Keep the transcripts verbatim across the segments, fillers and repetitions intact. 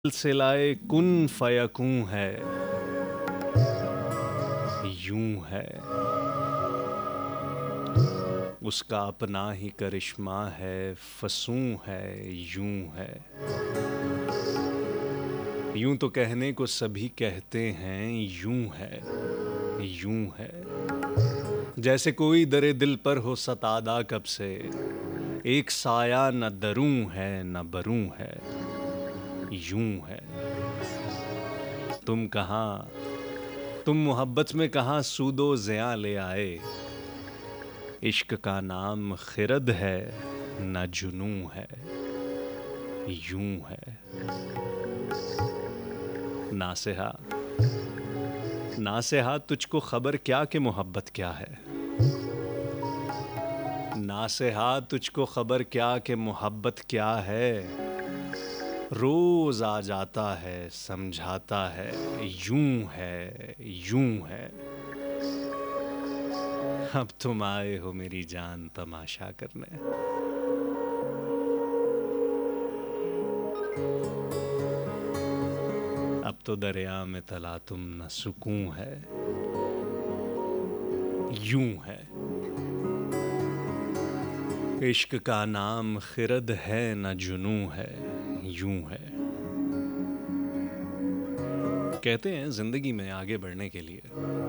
सिलसिलाए कुन फयकूं है, यूं है उसका अपना ही करिश्मा है, फसूं है यूं है। यूं तो कहने को सभी कहते हैं, यूं है यूं है। जैसे कोई दरे दिल पर हो सतादा कब से, एक साया न दरूं है न बरूं है, यूं है। तुम कहाँ, तुम मोहब्बत में कहाँ सूदो ज़िया ले आए। इश्क का नाम खिरद है न जुनूं है, यूं है। नासेहा नासेहा तुझको खबर क्या कि मोहब्बत क्या है। नासेहा तुझको खबर क्या कि मोहब्बत क्या है। रोज आ जाता है समझाता है, यूं है यूं है। अब तुम आए हो मेरी जान तमाशा करने। अब तो दरिया में तला तुम न सुकून है, यूं है। इश्क का नाम खिरद है न जुनूं है, यूं है। कहते हैं जिंदगी में आगे बढ़ने के लिए,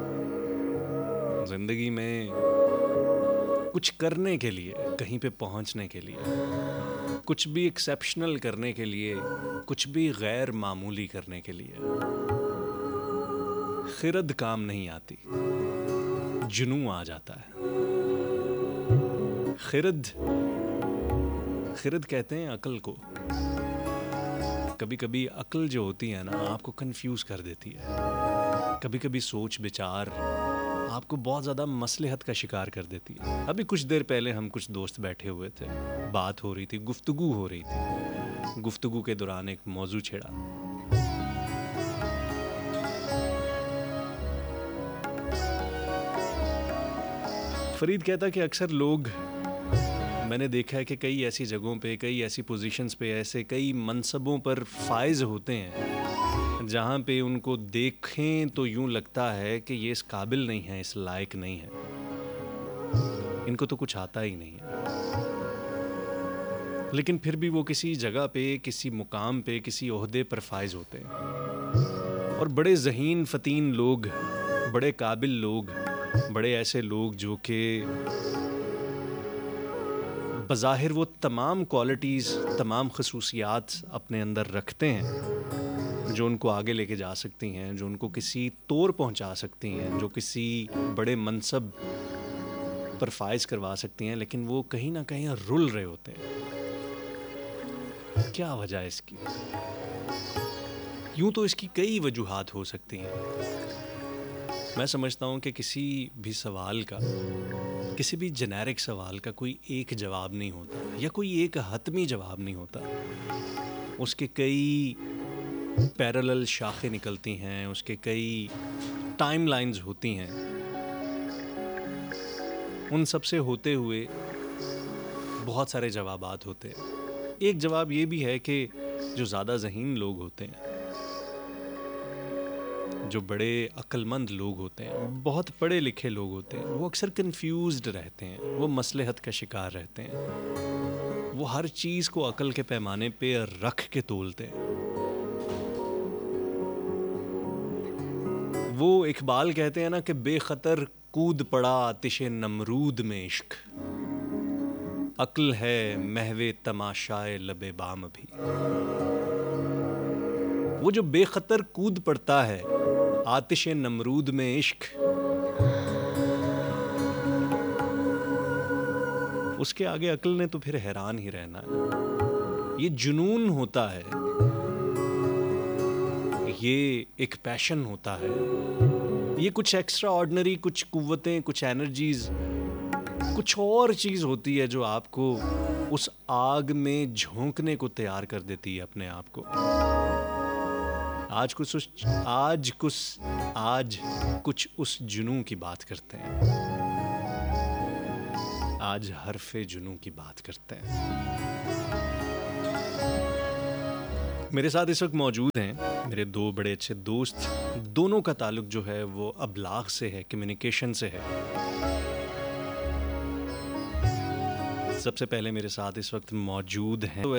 जिंदगी में कुछ करने के लिए, कहीं पे पहुंचने के लिए, कुछ भी एक्सेप्शनल करने के लिए, कुछ भी गैर मामूली करने के लिए खिरद काम नहीं आती, जुनूं आ जाता है। खिरद खिरद कहते हैं अक्ल को। कभी कभी अक्ल जो होती है ना, आपको कंफ्यूज कर देती है। कभी कभी सोच विचार आपको बहुत ज़्यादा मसलहत का शिकार कर देती है। अभी कुछ देर पहले हम कुछ दोस्त बैठे हुए थे, बात हो रही थी, गुफ्तगू हो रही थी। गुफ्तगू के दौरान एक मौजू छेड़ा। फरीद कहता कि अक्सर लोग, मैंने देखा है कि कई ऐसी जगहों पे, कई ऐसी पोजीशंस पे, ऐसे कई मनसबों पर फाइज होते हैं जहाँ पे उनको देखें तो यूं लगता है कि ये इस काबिल नहीं है, इस लायक नहीं है, इनको तो कुछ आता ही नहीं है। लेकिन फिर भी वो किसी जगह पे, किसी मुकाम पे, किसी ओहदे पर फाइज होते हैं। और बड़े ज़हीन फ़तीन लोग, बड़े काबिल लोग, बड़े ऐसे लोग जो कि बज़ाहिर वो तमाम क्वालिटीज़, तमाम खसूसियात अपने अंदर रखते हैं जो उनको आगे लेके जा सकती हैं, जो उनको किसी तौर पहुंचा सकती हैं, जो किसी बड़े मनसब पर फाइज करवा सकती हैं, लेकिन वो कहीं ना कहीं रुल रहे होते हैं। क्या वजह है इसकी? यूं तो इसकी कई वजूहात हो सकती हैं। मैं समझता हूं कि किसी भी सवाल का, किसी भी जेनेरिक सवाल का कोई एक जवाब नहीं होता, या कोई एक हतमी जवाब नहीं होता। उसके कई पैरेलल शाखें निकलती हैं, उसके कई टाइमलाइंस होती हैं। उन सब से होते हुए बहुत सारे जवाबात होते हैं। एक जवाब ये भी है कि जो ज़्यादा ज़हीन लोग होते हैं, जो बड़े अक्लमंद लोग होते हैं, बहुत पढ़े लिखे लोग होते हैं, वो अक्सर कंफ्यूज्ड रहते हैं, वो मसलहत का शिकार रहते हैं। वो हर चीज़ को अक्ल के पैमाने पे रख के तोलते हैं। वो इकबाल कहते हैं ना कि बेखतर कूद पड़ा आतिशे नमरूद में इश्क, अक्ल है महवे तमाशाए लबे बाम भी। वो जो बेखतर कूद पड़ता है आतिशे नमरूद में इश्क, उसके आगे अक्ल ने तो फिर हैरान ही रहना है। ये जुनून होता है, ये एक पैशन होता है, ये कुछ एक्स्ट्रा ऑर्डिनरी, कुछ कुव्वतें, कुछ एनर्जीज, कुछ और चीज़ होती है जो आपको उस आग में झोंकने को तैयार कर देती है अपने आप को। आज कुछ उस आज कुछ आज कुछ उस जुनून की बात करते हैं। आज हरफे जुनून की बात करते हैं। मेरे साथ इस वक्त मौजूद हैं मेरे दो बड़े अच्छे दोस्त। दोनों का ताल्लुक जो है वो अबलाग से है, कम्युनिकेशन से है। सबसे पहले मेरे साथ इस वक्त मौजूद हैं